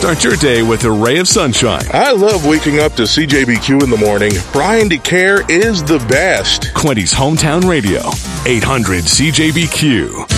Start your day with a ray of sunshine. I love waking up to CJBQ in the morning. Brian DeCare is the best. Quincy's Hometown Radio, 800 CJBQ.